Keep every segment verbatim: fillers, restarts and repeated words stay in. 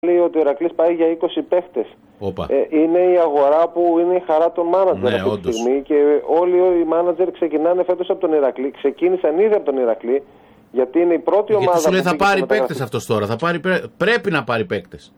λέει ότι ο Ηρακλής πάει για είκοσι παίχτες. Ε, είναι η αγορά που είναι η χαρά των μάνατζερ, ναι, αυτή τη στιγμή, και όλοι οι μάνατζερ ξεκινάνε φέτος από τον Ηρακλή. Ξεκίνησαν ήδη από τον Ηρακλή, γιατί είναι η πρώτη γιατί ομάδα. Σου λέει που θα πάρει παίκτες αυτός τώρα. Θα πάρει, πρέπει να πάρει παίκτες.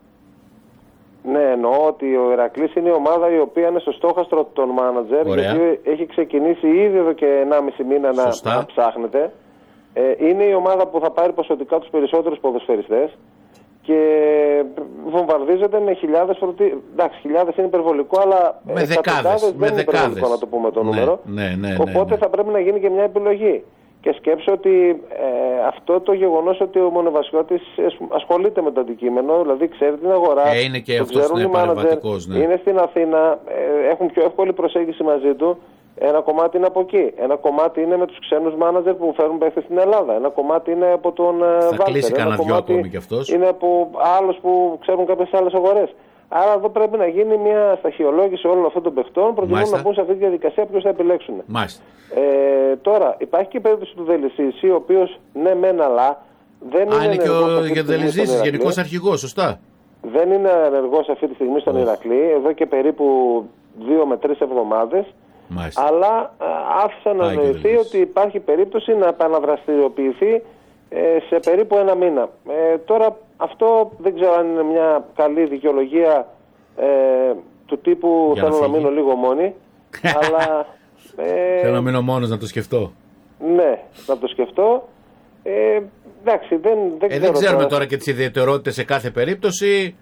Ναι, εννοώ ότι ο Ηρακλής είναι η ομάδα η οποία είναι στο στόχαστρο των μάνατζερ, γιατί έχει ξεκινήσει ήδη εδώ και ενάμιση μήνα να, να ψάχνεται. Ε, είναι η ομάδα που θα πάρει ποσοτικά τους περισσότερους ποδοσφαιριστές και βομβαρδίζεται με χιλιάδες φορτί... Εντάξει, χιλιάδες είναι υπερβολικό, αλλά με δεκάδες, δεν με είναι δεκάδες. υπερβολικό να το πούμε το ναι, νούμερο. Ναι, ναι, ναι, Οπότε ναι. θα πρέπει να γίνει και μια επιλογή. Και σκέψω ότι ε, αυτό το γεγονός ότι ο Μονεβασιώτης ασχολείται με το αντικείμενο, δηλαδή ξέρει την αγορά, ε, είναι και το αυτός ξέρουν οι μάνατζερ, ναι. Είναι στην Αθήνα, ε, έχουν πιο εύκολη προσέγγιση μαζί του. Ένα κομμάτι είναι από εκεί. Ένα κομμάτι είναι με τους ξένους μάνατζερ που φέρουν παίχτες στην Ελλάδα. Ένα κομμάτι είναι από τον Βάλτερ. Θα κλείσει κανένα δυο ακόμη κι αυτός. Είναι από άλλους που ξέρουν κάποιες άλλες αγορές. Άρα εδώ πρέπει να γίνει μια σταχυολόγηση όλων αυτών των παιχτών προκειμένου να μπουν σε αυτή τη διαδικασία ποιος θα επιλέξουν. Μάλιστα. Ε, τώρα, υπάρχει και η περίπτωση του Δελισίση, ο οποίος ναι μεν αλλά δεν Α, είναι, είναι και ο Δελισίση, γενικός αρχηγός, σωστά. Δεν είναι ενεργός αυτή τη στιγμή στον oh. Ηρακλή, εδώ και περίπου δύο με τρεις εβδομάδες. Μάλιστα. Αλλά α, άφησα να νοηθεί ότι υπάρχει περίπτωση να επαναδραστηριοποιηθεί ε, σε περίπου ένα μήνα. Ε, τώρα αυτό δεν ξέρω αν είναι μια καλή δικαιολογία ε, του τύπου για θέλω να, να μείνω λίγο μόνη. αλλά, ε, θέλω να μείνω μόνος να το σκεφτώ. Ναι, να το σκεφτώ. Ε, εντάξει, δεν, δεν, ε, δεν ξέρουμε τώρα... τώρα και τις ιδιαιτερότητες σε κάθε περίπτωση.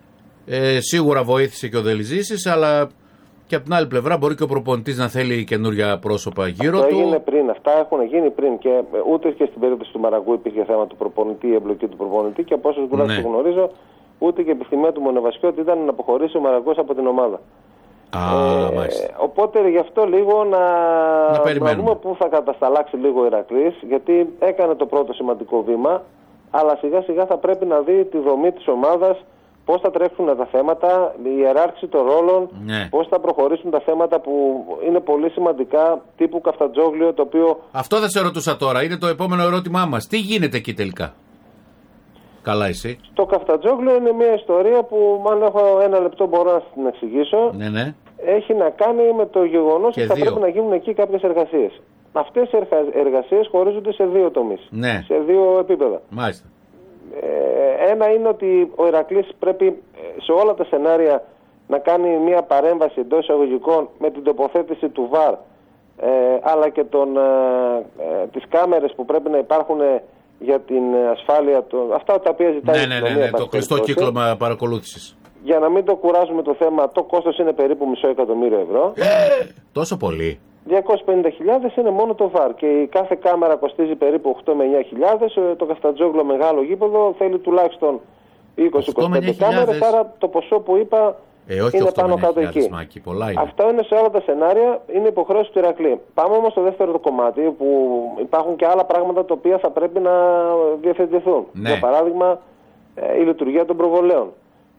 Ε, σίγουρα βοήθησε και ο Δελιζήσης, αλλά και από την άλλη πλευρά μπορεί και ο προπονητής να θέλει καινούργια πρόσωπα γύρω αυτό του. Έγινε πριν, αυτά έχουν γίνει πριν και ούτε και στην περίπτωση του Μαραγκού υπήρχε θέμα του προπονητή, η εμπλοκή του προπονητή και από όσους τουλάχιστον ναι. γνωρίζω, ούτε και η επιθυμία του Μονεβασιώτη ήταν να αποχωρήσει ο Μαραγκός από την ομάδα. Α, ε, οπότε γι' αυτό λίγο να, να, να δούμε πού θα κατασταλάξει λίγο ο Ηρακλής, γιατί έκανε το πρώτο σημαντικό βήμα, αλλά σιγά σιγά θα πρέπει να δει τη δομή της ομάδας, πώς θα τρέξουν τα θέματα, η ιεράρχηση των ρόλων, ναι. πώς θα προχωρήσουν τα θέματα που είναι πολύ σημαντικά, τύπου Καφτατζόγλιο, το οποίο... Αυτό θα σε ρωτούσα τώρα, είναι το επόμενο ερώτημά μας. Τι γίνεται εκεί τελικά? Καλά εσύ. Το Καφτατζόγλιο είναι μια ιστορία που, αν έχω ένα λεπτό μπορώ να την εξηγήσω, ναι, ναι. έχει να κάνει με το γεγονός ότι θα πρέπει να γίνουν εκεί κάποιες εργασίες. Αυτές οι εργασίες χωρίζονται σε δύο τομείς, ναι. σε δύο επίπεδα. Μάλιστα. Ε, ένα είναι ότι ο Ηρακλής πρέπει σε όλα τα σενάρια να κάνει μια παρέμβαση εντός εισαγωγικών με την τοποθέτηση του βαρ, ε, αλλά και τον, ε, ε, τις κάμερες που πρέπει να υπάρχουν για την ασφάλεια, το, αυτά τα οποία ζητάει ναι, η ναι, αστυνομία. Ναι, ναι, το κλειστό κύκλωμα παρακολούθησης. Για να μην το κουράζουμε το θέμα, το κόστος είναι περίπου μισό εκατομμύριο ευρώ. Ε, τόσο πολύ. διακόσιες πενήντα χιλιάδες είναι μόνο το βαρ και η κάθε κάμερα κοστίζει περίπου οκτώ με εννιά χιλιάδες. Το Καφτατζόγλιο μεγάλο γήπεδο θέλει τουλάχιστον είκοσι με είκοσι πέντε κάμερες, άρα το ποσό που είπα ε, όχι είναι πάνω κάτω εκεί. Μάκη, πολλά είναι. Αυτό είναι σε όλα τα σενάρια, είναι υποχρέωση του Ηρακλή. Πάμε όμως στο δεύτερο κομμάτι που υπάρχουν και άλλα πράγματα τα οποία θα πρέπει να διευθετηθούν. Ναι. Για παράδειγμα η λειτουργία των προβολέων,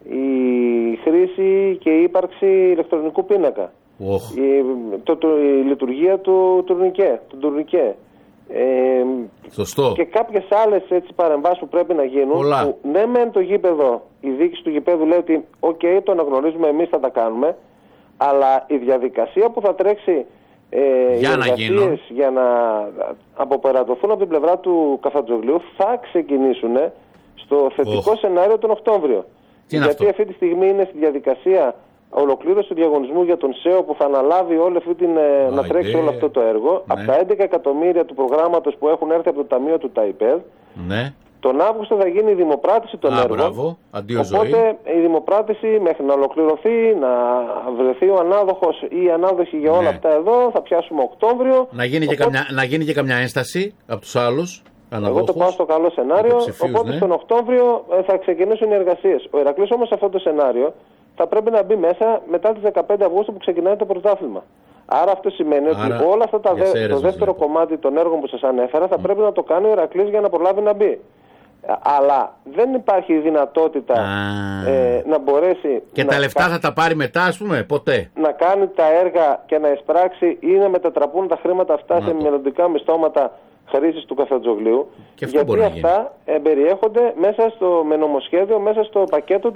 η χρήση και η ύπαρξη ηλεκτρονικού πίνακα. Oh. Η, το, το, η λειτουργία του τουρνικέ, του τουρνικέ. Ε, Σωστό. Και κάποιες άλλες έτσι παρεμβάσεις που πρέπει να γίνουν. Πολλά. Που, ναι μεν το γήπεδο, η διοίκηση του γηπέδου λέει ότι οκ, okay, το αναγνωρίζουμε, εμείς θα τα κάνουμε, αλλά η διαδικασία που θα τρέξει ε, για, οι να εργασίες για να αποπερατωθούν από την πλευρά του Καφτατζογλίου θα ξεκινήσουν στο θετικό oh. σενάριο τον Οκτώβριο. Γιατί αυτό? Αυτή τη στιγμή είναι στη διαδικασία ολοκλήρωση του διαγωνισμού για τον ΣΕΟ που θα αναλάβει όλη αυτή την, oh, να τρέξει yeah. όλο αυτό το έργο. Ναι. Από τα έντεκα εκατομμύρια του προγράμματος που έχουν έρθει από το Ταμείο του ΤΑΙΠΕΔ, ναι. τον Αύγουστο θα γίνει η δημοπράτηση των ah, έργων. Μπράβο. Αντίο Οπότε ζωή. η δημοπράτηση μέχρι να ολοκληρωθεί, να βρεθεί ο ανάδοχος ή η ανάδοχη για όλα ναι. αυτά εδώ, θα πιάσουμε Οκτώβριο. Να γίνει, Οπότε... και καμιά, να γίνει και καμιά ένσταση από τους άλλους. Εγώ το πάω στο καλό σενάριο, οπότε ναι. στον Οκτώβριο ε, θα ξεκινήσουν οι εργασίες. Ο Ηρακλής όμως σε αυτό το σενάριο θα πρέπει να μπει μέσα μετά τις δεκαπέντε Αυγούστου που ξεκινάει το πρωτάθλημα. Άρα αυτό σημαίνει Άρα, ότι όλα αυτά τα δε, το δεύτερο βλέπω. κομμάτι των έργων που σας ανέφερα θα mm. πρέπει να το κάνει ο Ηρακλής για να προλάβει να μπει. Αλλά δεν υπάρχει η δυνατότητα ah. ε, να μπορέσει... Και να τα λεφτά κα... θα τα πάρει μετά, ας πούμε, ποτέ. Να κάνει τα έργα και να εισπράξει ή να μετατραπούν τα χρήματα αυτά να σε το. μελλοντικά μισθώματα χρήσης του Καφτατζογλίου. Γιατί αυτά ε, περιέχονται μέσα στο, με νομοσχέδιο μέσα στο πακέτο του